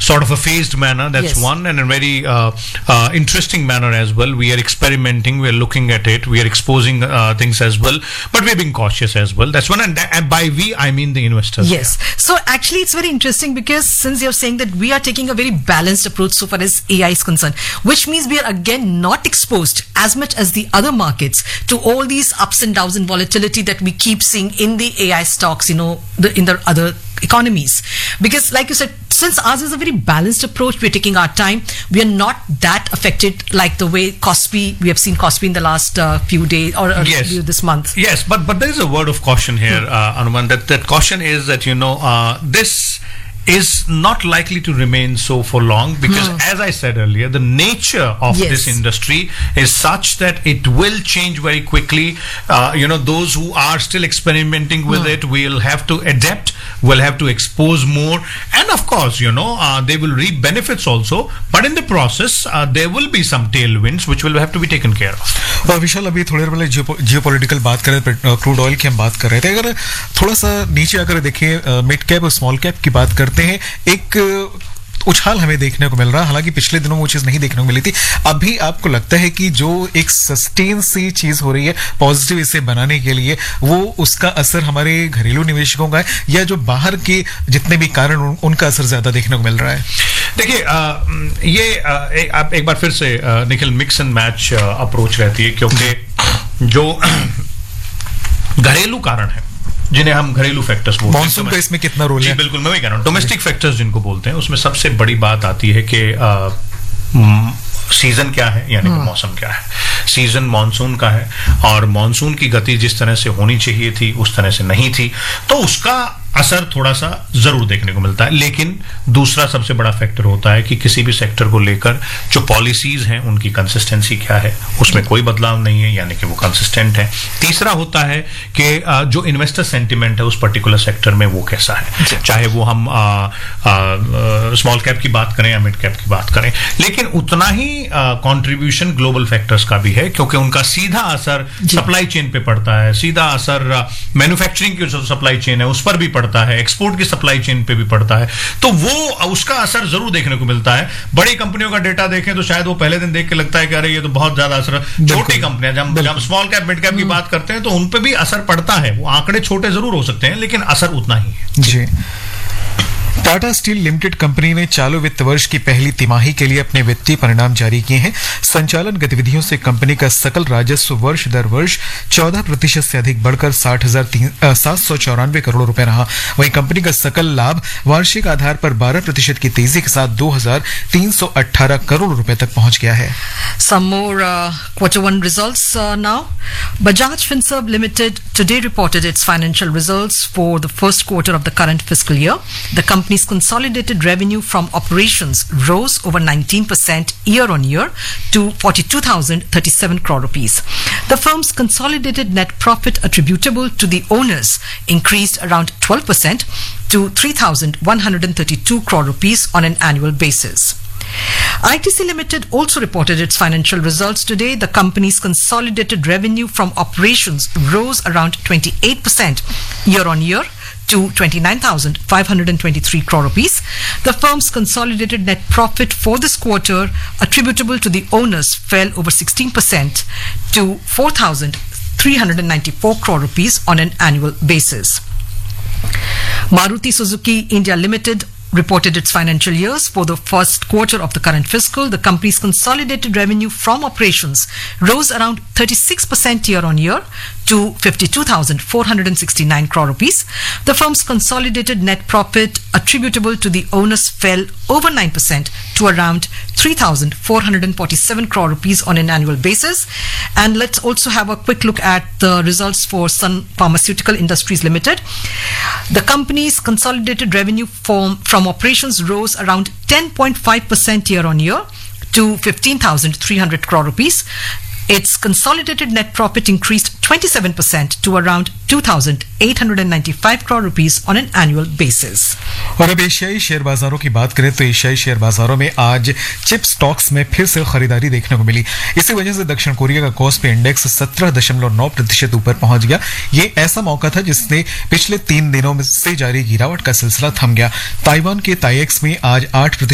sort of a phased manner. That's one, and a very interesting manner as well. We are experimenting, we are looking at it, we are exposing things as well, but we're being cautious as well. That's one, and by we, I mean the investors. Yes. So actually, it's very interesting because since you're saying that we are taking a very balanced approach so far as AI is concerned, which means we are again not exposed as much as the other markets to all these ups and downs and volatility that we keep seeing in the AI stocks, in the other economies. Because like you said, since ours is a very balanced approach, we're taking our time. We are not that affected like the way we have seen Kospi in the last few days or this month. Yes, but there is a word of caution here, Anuman. That caution is that this is not likely to remain so for long because, as I said earlier, the nature of this industry is such that it will change very quickly. Those who are still experimenting with it will have to adapt, will have to expose more, and of course, they will reap benefits also. But in the process, there will be some tailwinds which will have to be taken care of. विशाल, अभी थोड़ी देर पहले geopolitical बात कर रहे थे, crude oil की हम बात कर रहे थे. अगर थोड़ा सा नीचे आकर देखें, मिड कैप और स्मॉल कैप की बात करते हैं, एक उछाल हमें देखने को मिल रहा है. हालांकि पिछले दिनों वो चीज नहीं देखने को मिली थी. अभी आपको लगता है कि जो एक सस्टेन सी चीज हो रही है पॉजिटिव इसे बनाने के लिए, वो उसका असर हमारे घरेलू निवेशकों का है या जो बाहर के जितने भी कारण उनका असर ज्यादा देखने को मिल रहा है? देखिए, ये आप एक बार फिर से Nikhil mix and match approach रहती है, क्योंकि जो घरेलू कारण है जिन्हें हम घरेलू फैक्टर्स बोलते हैं, मॉनसून का इसमें कितना रोल है? बिल्कुल, मैं वही कह रहा हूँ. डोमेस्टिक फैक्टर्स जिनको बोलते हैं, उसमें सबसे बड़ी बात आती है कि सीजन क्या है, यानी कि मौसम क्या है. सीजन मॉनसून का है और मॉनसून की गति जिस तरह से होनी चाहिए थी उस तरह से नहीं थी, तो उसका असर थोड़ा सा जरूर देखने को मिलता है. लेकिन दूसरा सबसे बड़ा फैक्टर होता है कि किसी भी सेक्टर को लेकर जो पॉलिसीज हैं उनकी कंसिस्टेंसी क्या है, उसमें कोई बदलाव नहीं है, यानी कि वो कंसिस्टेंट है. तीसरा होता है कि जो इन्वेस्टर सेंटिमेंट है उस पर्टिकुलर सेक्टर में वो कैसा है, चाहे वो हम स्मॉल कैप की बात करें या मिड कैप की बात करें. लेकिन उतना ही कंट्रीब्यूशन ग्लोबल फैक्टर्स का भी है, क्योंकि उनका सीधा असर सप्लाई चेन पे पड़ता है, सीधा असर मैन्युफैक्चरिंग की जो सप्लाई चेन है उस पर भी पड़ता है, एक्सपोर्ट की सप्लाई चेन पे भी पड़ता है. तो वो उसका असर जरूर देखने को मिलता है. बड़ी कंपनियों का डेटा देखें तो शायद वो पहले दिन देख के लगता है कि अरे ये तो बहुत ज्यादा असर. छोटी कंपनियां, जब स्मॉल कैप मिड कैप की बात करते हैं तो उन पे भी असर पड़ता है. वो आंकड़े छोटे जरूर हो सकते हैं लेकिन असर उतना ही है. जी. टाटा स्टील लिमिटेड कंपनी ने चालू वित्त वर्ष की पहली तिमाही के लिए अपने वित्तीय परिणाम जारी किए हैं. संचालन गतिविधियों से कंपनी का सकल राजस्व वर्ष दर वर्ष 14% से अधिक बढ़कर 60,794 करोड़ रुपए रहा. वहीं कंपनी का सकल लाभ वार्षिक आधार पर 12% की तेजी के साथ 2,318 करोड़ रुपए तक पहुंच गया है. Some more Q1 results now. Bajaj Finserv Limited today reported its financial results for the first quarter of the current fiscal year. The company's consolidated revenue from operations rose over 19% year-on-year to 42,037 crore rupees. The firm's consolidated net profit attributable to the owners increased around 12% to 3,132 crore rupees on an annual basis. ITC Limited also reported its financial results today. The company's consolidated revenue from operations rose around 28% year-on-year to 29,523 crore rupees. The firm's consolidated net profit for this quarter attributable to the owners fell over 16% to 4,394 crore rupees on an annual basis. Maruti Suzuki India Limited reported its financial years for the first quarter of the current fiscal. The company's consolidated revenue from operations rose around 36% year-on-year to 52,469 crore rupees. The firm's consolidated net profit attributable to the owners fell over 9% to around 3,447 crore rupees on an annual basis. And let's also have a quick look at the results for Sun Pharmaceutical Industries Limited. The company's consolidated revenue from operations rose around 10.5% year-on-year to 15,300 crore rupees. Its consolidated net profit increased 27% to around 2,895 crore rupees on an annual basis. और अब एशियाई share बाजारों की बात करें तो एशियाई share बाजारों में आज चिप स्टॉक्स में फिर से खरीदारी देखने को मिली. इसी वजह से दक्षिण कोरिया का कॉस्पी इंडेक्स 17.9% ऊपर पहुंच गया. ये ऐसा मौका था जिसने पिछले 3 दिनों से जारी गिरावट का सिलसिला थम गया. ताइवान के ताइएक्स में आज 8%